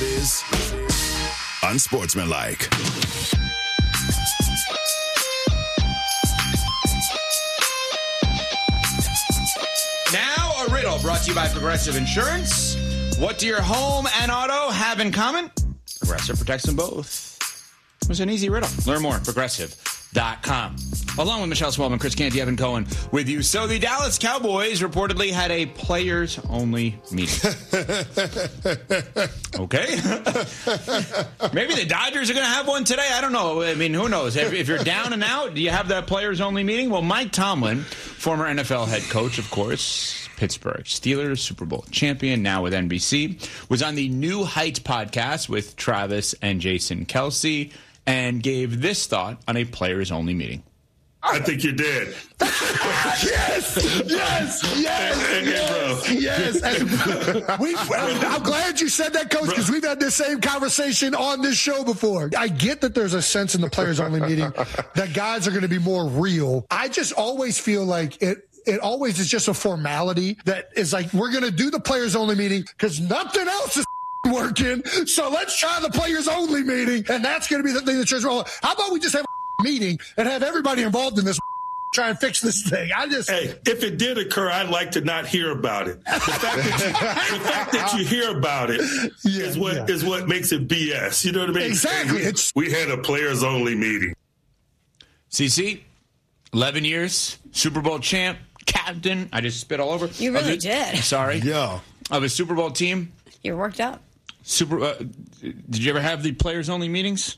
is Unsportsmanlike. Now a riddle brought to you by Progressive Insurance. What do your home and auto have in common? Progressive protects them both. It was an easy riddle. Learn more at Progressive.com. Along with Michelle Smallman, Chris Canty, Evan Cohen with you. So the Dallas Cowboys reportedly had a players-only meeting. Okay. Maybe the Dodgers are going to have one today. I don't know. I mean, who knows? If you're down and out, do you have that players-only meeting? Well, Mike Tomlin, former NFL head coach, of course, Pittsburgh Steelers, Super Bowl champion, now with NBC, was on the New Heights podcast with Travis and Jason Kelce and gave this thought on a players-only meeting. I think you're dead. Yes. I'm glad you said that, Coach, because we've had this same conversation on this show before. I get that there's a sense in the players-only meeting that guys are going to be more real. I just always feel like it always is just a formality that is like, we're going to do the players-only meeting because nothing else is working, so let's try the players-only meeting, and that's going to be the thing that turns around. How about we just have a meeting and have everybody involved in this, try and fix this thing? Hey, if it did occur, I'd like to not hear about it. The fact that you hear about it is what makes it BS. You know what I mean? Exactly. We had a players-only meeting. CC, 11 years, Super Bowl champ, captain. I just spit all over. You really did. Sorry. Yeah. Of a Super Bowl team. You're worked up. Did you ever have the players-only meetings?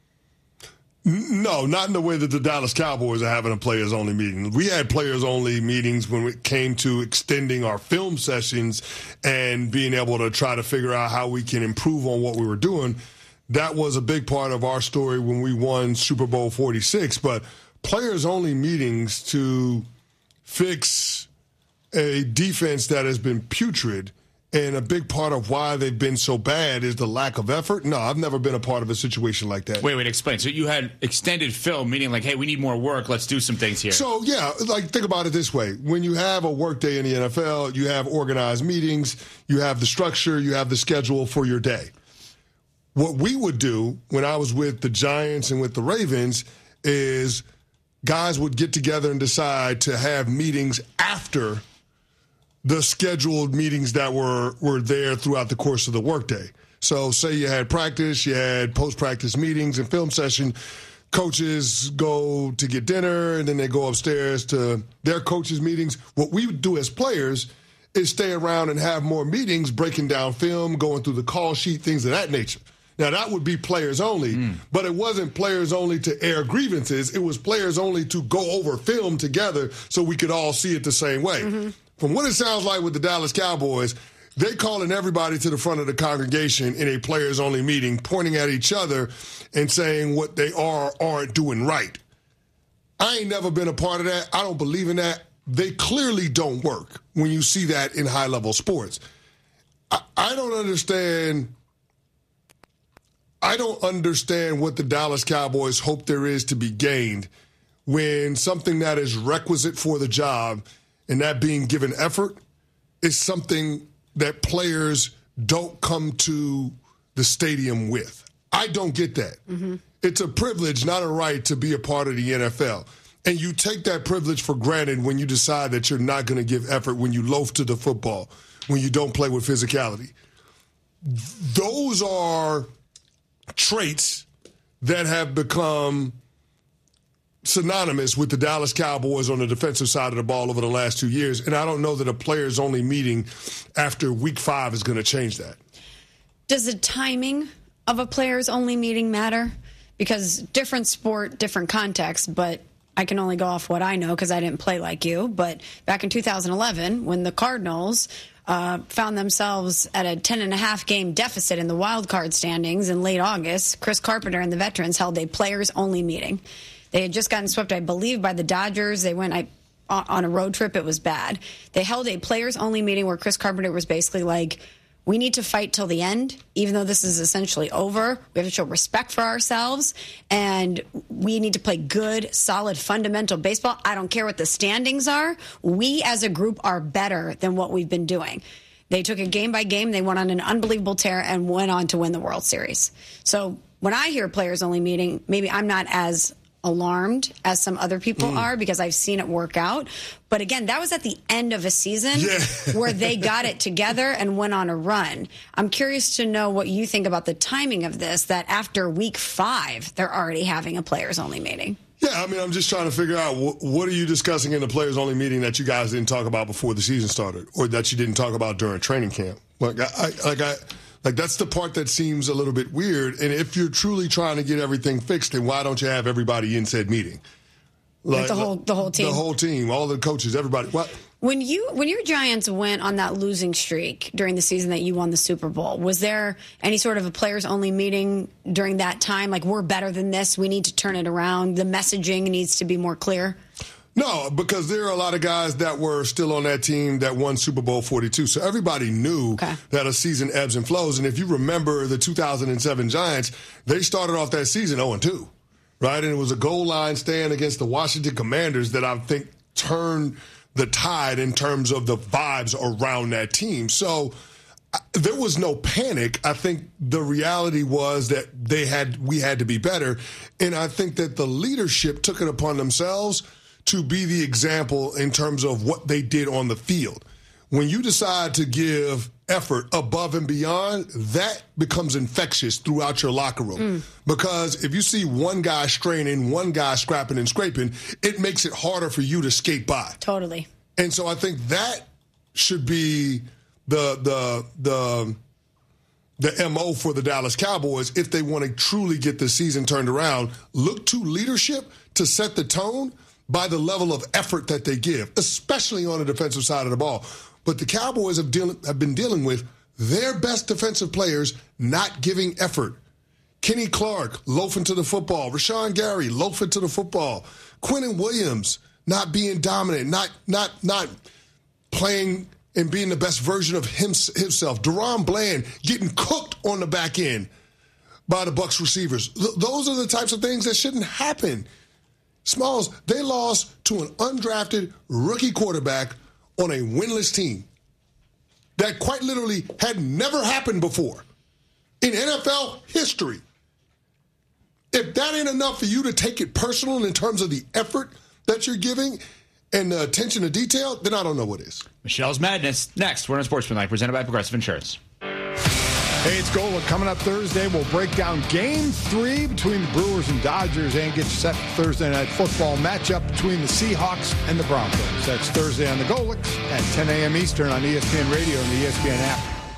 No, not in the way that the Dallas Cowboys are having a players-only meeting. We had players-only meetings when it came to extending our film sessions and being able to try to figure out how we can improve on what we were doing. That was a big part of our story when we won Super Bowl 46. But players-only meetings to fix a defense that has been putrid, and a big part of why they've been so bad is the lack of effort. No, I've never been a part of a situation like that. Wait, explain. So you had extended film, meaning like, hey, we need more work. Let's do some things here. So, yeah, like think about it this way. When you have a work day in the NFL, you have organized meetings, you have the structure, you have the schedule for your day. What we would do when I was with the Giants and with the Ravens is guys would get together and decide to have meetings after the scheduled meetings that were there throughout the course of the workday. So say you had practice, you had post-practice meetings and film session. Coaches go to get dinner, and then they go upstairs to their coaches' meetings. What we would do as players is stay around and have more meetings, breaking down film, going through the call sheet, things of that nature. Now, that would be players only, but it wasn't players only to air grievances. It was players only to go over film together so we could all see it the same way. Mm-hmm. From what it sounds like with the Dallas Cowboys, they calling everybody to the front of the congregation in a players-only meeting, pointing at each other and saying what they aren't doing right. I ain't never been a part of that. I don't believe in that. They clearly don't work when you see that in high-level sports. I don't understand what the Dallas Cowboys hope there is to be gained when something that is requisite for the job, and that being given effort, is something that players don't come to the stadium with. I don't get that. Mm-hmm. It's a privilege, not a right, to be a part of the NFL. And you take that privilege for granted when you decide that you're not going to give effort, when you loaf to the football, when you don't play with physicality. Those are traits that have become synonymous with the Dallas Cowboys on the defensive side of the ball over the last 2 years, and I don't know that a players-only meeting after Week 5 is going to change that. Does the timing of a players-only meeting matter? Because different sport, different context, but I can only go off what I know because I didn't play like you. But back in 2011, when the Cardinals found themselves at a 10.5-game deficit in the wild card standings in late August, Chris Carpenter and the veterans held a players-only meeting. They had just gotten swept, I believe, by the Dodgers. They went on a road trip. It was bad. They held a players-only meeting where Chris Carpenter was basically like, we need to fight till the end, even though this is essentially over. We have to show respect for ourselves, and we need to play good, solid, fundamental baseball. I don't care what the standings are. We as a group are better than what we've been doing. They took it game by game. They went on an unbelievable tear and went on to win the World Series. So when I hear players only meeting, maybe I'm not as alarmed as some other people are because I've seen it work out. But again, that was at the end of a season where they got it together and went on a run. I'm curious to know what you think about the timing of this, that after week 5, they're already having a players only meeting. Yeah, I mean, I'm just trying to figure out what are you discussing in the players only meeting that you guys didn't talk about before the season started or that you didn't talk about during training camp? Like that's the part that seems a little bit weird. And if you're truly trying to get everything fixed, then why don't you have everybody in said meeting? Like the whole team. The whole team, all the coaches, everybody. What? When your Giants went on that losing streak during the season that you won the Super Bowl, was there any sort of a players only meeting during that time? Like, we're better than this. We need to turn it around. The messaging needs to be more clear. No, because there are a lot of guys that were still on that team that won Super Bowl 42. So everybody knew that a season ebbs and flows. And if you remember the 2007 Giants, they started off that season 0-2, right? And it was a goal line stand against the Washington Commanders that I think turned the tide in terms of the vibes around that team. So there was no panic. I think the reality was that we had to be better. And I think that the leadership took it upon themselves to be the example in terms of what they did on the field. When you decide to give effort above and beyond, that becomes infectious throughout your locker room. Because if you see one guy straining, one guy scrapping and scraping, it makes it harder for you to skate by. Totally. And so I think that should be the MO for the Dallas Cowboys if they want to truly get the season turned around. Look to leadership to set the tone by the level of effort that they give, especially on the defensive side of the ball. But the Cowboys have been dealing with their best defensive players not giving effort. Kenny Clark loafing to the football. Rashawn Gary loafing to the football. Quinnen Williams not being dominant, not playing and being the best version of himself. Deron Bland getting cooked on the back end by the Bucs receivers. Those are the types of things that shouldn't happen. Smalls, they lost to an undrafted rookie quarterback on a winless team. That quite literally had never happened before in NFL history. If that ain't enough for you to take it personal in terms of the effort that you're giving and the attention to detail, then I don't know what is. Michelle's Madness. Next, we're on Sportsmanlike, presented by Progressive Insurance. Hey, it's Golic. Coming up Thursday, we'll break down Game 3 between the Brewers and Dodgers and get you set for Thursday Night Football matchup between the Seahawks and the Broncos. That's Thursday on the Golics at 10 a.m. Eastern on ESPN Radio and the ESPN app.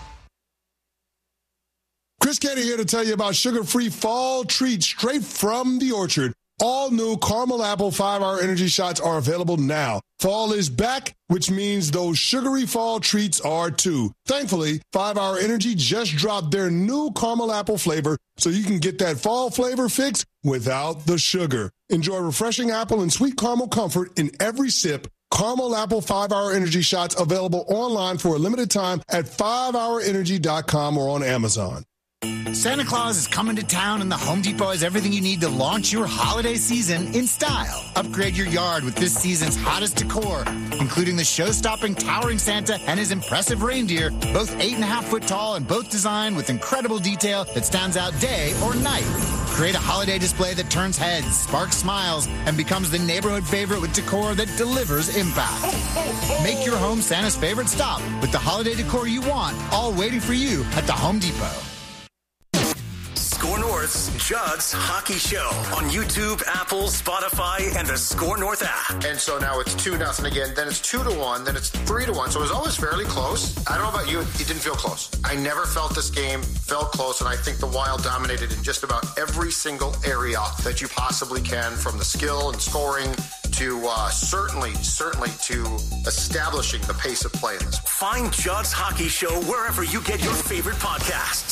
Chris Kenny here to tell you about sugar-free fall treats straight from the orchard. All new caramel apple 5-hour energy shots are available now. Fall is back, which means those sugary fall treats are too. Thankfully, 5-hour energy just dropped their new caramel apple flavor, so you can get that fall flavor fix without the sugar. Enjoy refreshing apple and sweet caramel comfort in every sip. Caramel apple 5-hour energy shots available online for a limited time at 5hourenergy.com or on Amazon. Santa Claus is coming to town, and the Home Depot has everything you need to launch your holiday season in style. Upgrade your yard with this season's hottest decor, including the show-stopping towering Santa and his impressive reindeer, both 8.5-foot tall and both designed with incredible detail that stands out day or night. Create a holiday display that turns heads, sparks smiles, and becomes the neighborhood favorite with decor that delivers impact. Make your home Santa's favorite stop with the holiday decor you want, all waiting for you at the Home Depot. Score North's Judd's Hockey Show on YouTube, Apple, Spotify, and the Score North app. And so now it's 2-0 again, then it's 2-1, then it's 3-1. So it was always fairly close. I don't know about you, it didn't feel close. I never felt this game felt close, and I think the Wild dominated in just about every single area that you possibly can, from the skill and scoring to certainly to establishing the pace of play in this one. Find Judd's Hockey Show wherever you get your favorite podcasts.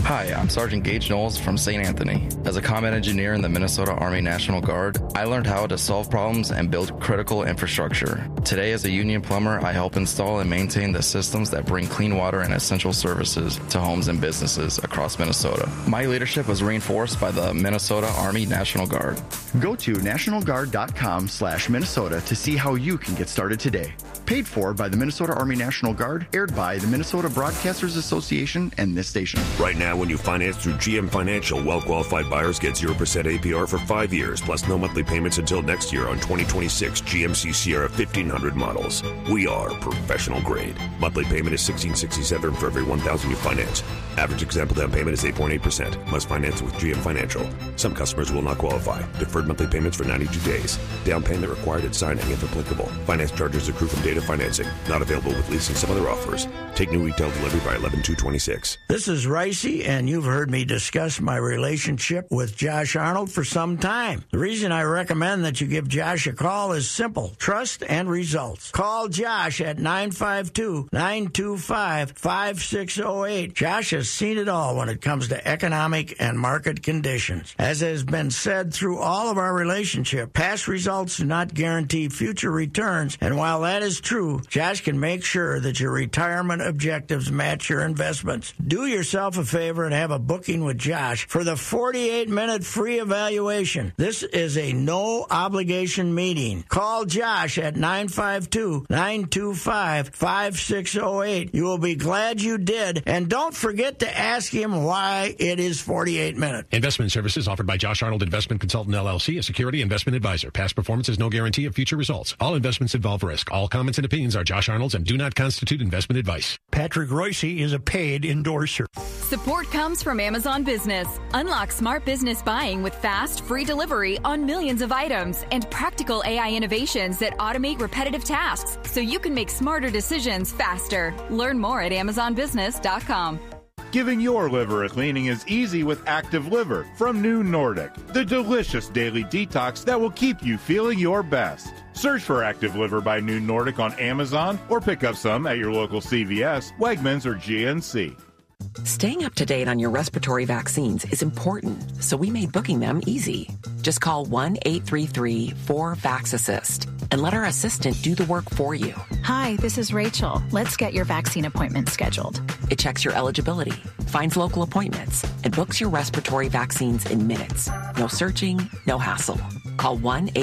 Hi, I'm Sergeant Gage Knowles from St. Anthony. As a combat engineer in the Minnesota Army National Guard, I learned how to solve problems and build critical infrastructure. Today, as a union plumber, I help install and maintain the systems that bring clean water and essential services to homes and businesses across Minnesota. My leadership was reinforced by the Minnesota Army National Guard. Go to nationalguard.com/Minnesota to see how you can get started today. Paid for by the Minnesota Army National Guard, aired by the Minnesota Broadcasters Association and this station. Right now, when you finance through GM Financial, well-qualified buyers get 0% APR for 5 years, plus no monthly payments until next year on 2026 GMC Sierra 1500 models. We are professional grade. Monthly payment is $1,667 for every $1,000 you finance. Average example down payment is 8.8%. Must finance with GM Financial. Some customers will not qualify. Deferred monthly payments for 92 days. Down payment required at signing if applicable. Finance charges accrue from data financing. Not available with lease and some other offers. Take new retail delivery by 11/2/26. This is Ricey, and you've heard me discuss my relationship with Josh Arnold for some time. The reason I recommend that you give Josh a call is simple: trust and results. Call Josh at 952-925-5608. Josh has seen it all when it comes to economic and market conditions. As has been said through all of our relationship, past results do not guarantee future returns, and while that is true, Josh can make sure that your retirement objectives match your investments. Do yourself a favor and have a booking with Josh for the 48-minute free evaluation. This is a no-obligation meeting. Call Josh at 952-925-5608. You will be glad you did, and don't forget to ask him why it is 48 minutes. Investment services offered by Josh Arnold Investment Consultant, LLC, a security investment advisor. Past performance is no guarantee of future results. All investments involve risk. All comments and opinions are Josh Arnold's and do not constitute investment advice. Patrick Royce is a paid endorser. Support comes from Amazon Business. Unlock smart business buying with fast, free delivery on millions of items and practical AI innovations that automate repetitive tasks so you can make smarter decisions faster. Learn more at AmazonBusiness.com. Giving your liver a cleaning is easy with Active Liver from New Nordic, the delicious daily detox that will keep you feeling your best. Search for Active Liver by New Nordic on Amazon or pick up some at your local CVS, Wegmans, or GNC. Staying up to date on your respiratory vaccines is important, so we made booking them easy. Just call 1-833-4-VAX-ASSIST and let our assistant do the work for you. Hi, this is Rachel. Let's get your vaccine appointment scheduled. It checks your eligibility, finds local appointments, and books your respiratory vaccines in minutes. No searching, no hassle. Call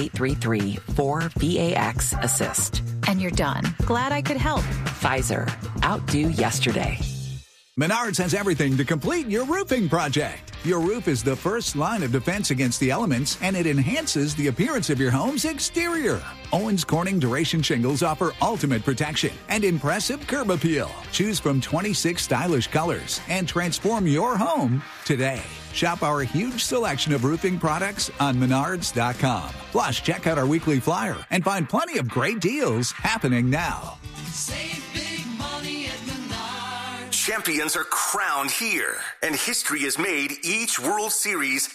1-833-4-VAX-ASSIST. And you're done. Glad I could help. Pfizer. Outdo yesterday. Menards has everything to complete your roofing project. Your roof is the first line of defense against the elements, and it enhances the appearance of your home's exterior. Owens Corning Duration Shingles offer ultimate protection and impressive curb appeal. Choose from 26 stylish colors and transform your home today. Shop our huge selection of roofing products on Menards.com. Plus, check out our weekly flyer and find plenty of great deals happening now. Save big money at Menards. Champions are crowned here, and history is made each World Series